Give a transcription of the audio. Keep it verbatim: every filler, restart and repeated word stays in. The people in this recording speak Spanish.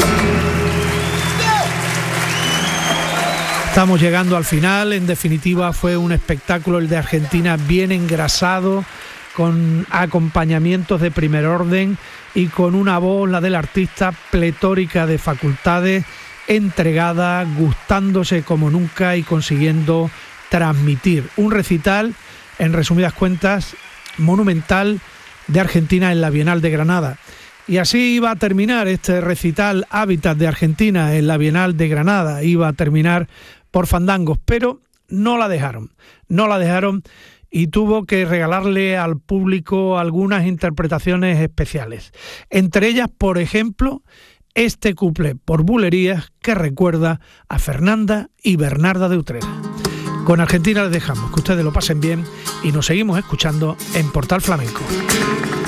Estamos llegando al final. En definitiva, fue un espectáculo el de Argentina bien engrasado, con acompañamientos de primer orden y con una voz, la del artista, pletórica de facultades, entregada, gustándose como nunca y consiguiendo transmitir un recital, en resumidas cuentas, monumental de Argentina en la Bienal de Granada. Y así iba a terminar este recital Hábitat de Argentina en la Bienal de Granada, iba a terminar por fandangos, pero no la dejaron, no la dejaron y tuvo que regalarle al público algunas interpretaciones especiales. Entre ellas, por ejemplo, este cuplé por bulerías que recuerda a Fernanda y Bernarda de Utrera. Con Argentina les dejamos, que ustedes lo pasen bien y nos seguimos escuchando en Portal Flamenco.